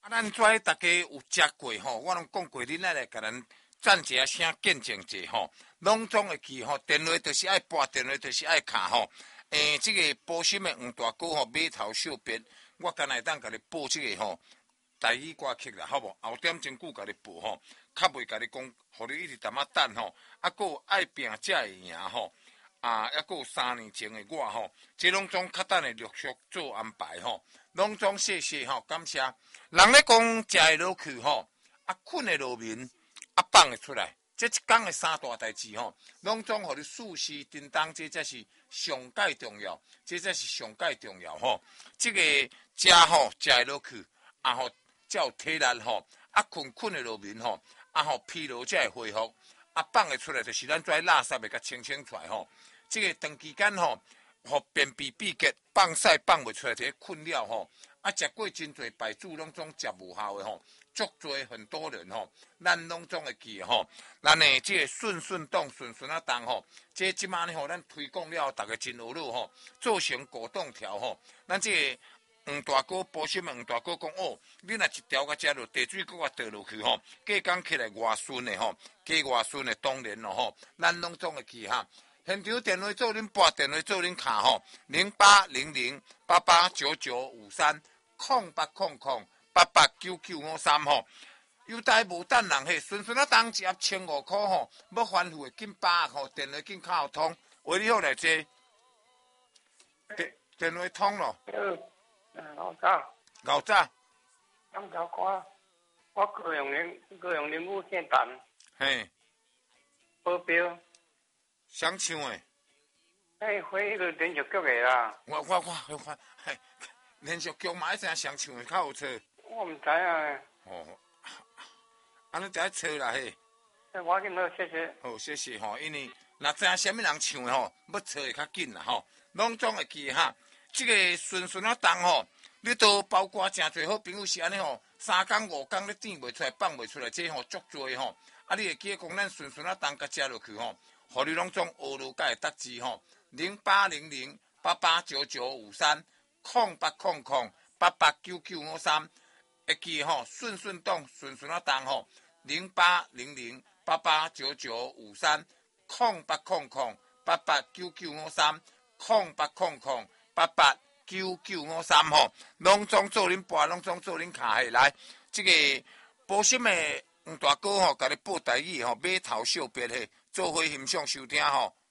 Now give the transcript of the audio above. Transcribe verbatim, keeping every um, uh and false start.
啊，咱跩大家有食过吼，我拢讲过，恁来来甲咱赞一下声，见证者吼。拢总会记吼，电话就是爱拨，电话就是爱卡吼。诶，即、这个保心的黄大哥吼，码头小别，我干来当甲你报即个吼台语歌曲啦，好无？后点真久甲你报吼，较袂甲你讲，互你一直淡仔等吼。啊，佫有爱拼才会赢吼。啊，抑佫有三年前的我吼，即拢总较等会陆续做安排吼。拢总谢谢吼，感谢。人咧讲食会落去吼，啊困会落眠，啊放会出来。这一天的三大代志吼，拢总互你事事叮当，这才是上界重要，这才是上界重要吼。这个食吼食会落去，啊吼才有体力吼，啊困困会落眠吼，啊吼疲劳才会恢复，啊放会出来就是咱跩垃圾会甲清清出来吼。这个长期间吼，互便秘闭结放屎放袂出来，这个困扰吼，啊食过真侪白煮拢总食无效的吼。足多很多人吼，咱拢总会记吼。咱诶，即个顺顺动顺顺啊动吼，即即摆呢吼，咱推广了，大家真有路吼，做成果冻条吼。咱即个黄大哥保险黄大哥讲哦，你若一条甲食落地水，搁甲倒落去吼，加工起来偌顺诶吼，加偌顺诶当然咯吼，咱拢总会记哈。现场电话做恁拨，电话做恁卡吼，零八零零八八九九五三空八空空。八八九九五三吼，有代无等人嘿，顺顺啊当一盒千五块吼，要反复的紧把吼，电话紧敲通，为你好来接，电电话通咯。 嗯，老早。 老早。 刚早歌，我高雄人，高雄人物线谈。 嘿。 保镖。 谁唱的？ 哎，回迄个连续剧的啦。 我我我我，嘿，连续剧嘛一阵谁唱的较有错。 我唔知啊。 哦，安尼就错啦嘿。 我紧要谢谢。 好，谢谢吼，因为若知影什么人唱的吼，要错会较紧啦吼。拢总会记哈。这个顺顺啊动吼，你都包括真侪好朋友是安尼吼，三工五工你点袂出来，放袂出来，这吼足多吼。啊，你会记得讲咱顺顺啊动甲食落去吼，互你拢总学路甲会得志吼。零八零零八八九九五三空八空空八八九九五三。会记吼，顺顺动，顺顺啊动吼，零八零零八八九九五三空八空空八八九九五三空八空空八八九九五三吼，拢总做恁拨，拢总做恁卡下来。这个保心的黄大哥吼，甲你报台语吼，码头小别嘿，做伙欣赏收听吼。